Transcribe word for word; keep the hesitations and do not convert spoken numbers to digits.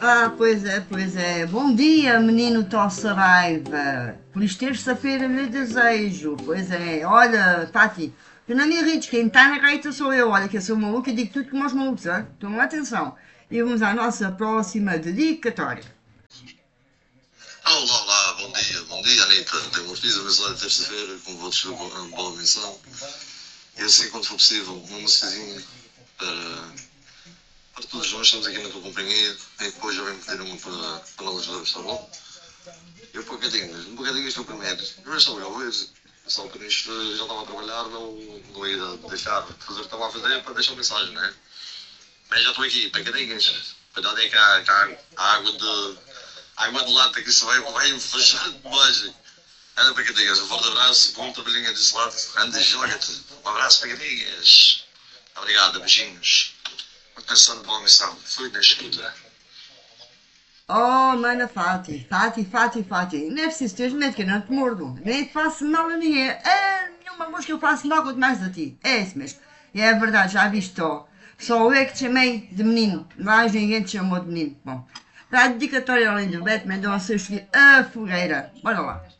Ah, pois é, pois é. Bom dia, menino Tossaraiva. Feliz terça-feira lhe desejo. Pois é. Olha, Tati, tu não me irrites, quem está na gaita sou eu. Olha que eu sou maluca e digo tudo como aos malucos, hein? Tomem atenção. E vamos à nossa próxima dedicatória. Olá, olá, bom dia, bom dia, Anitta. Tenho uma feliz abençoada terça-feira, com votos de boa boa missão. E assim, quando for possível, uma musicazinha para, para todos nós. Estamos aqui na tua companhia. E depois já vem pedir uma para, para nós dois, está bom? E um bocadinho, um bocadinho isto é o primeiro. Primeiro só legal ver. Só que isto já estava a trabalhar, não, não ia deixar de fazer o que estava a fazer para deixar mensagem, não é? Mas já estou aqui, pegadinhas. Cuidado aí que a, que a, a água de. A água de lata que isso vai, vai fechar demais. Anda, pegadinhas. Um forte abraço, bom trabalhinho desse lado. Anda e joga-te. Um abraço, pegadinhas. Obrigado, beijinhos. Continuação de boa missão. Fui na escuta. Oh, mana Fati, Fati, Fati, Fati. Não é preciso teres medo que eu não te mordo. Nem te faço mal a ninguém. É nenhuma mosca eu faço mal quanto mais a ti. É isso mesmo. E é verdade, já viste, ó. Só eu é que te chamei de menino. Mais ninguém te chamou de menino. Bom, para a dedicatória além do Batman, dão a seu escolher a fogueira. Bora lá.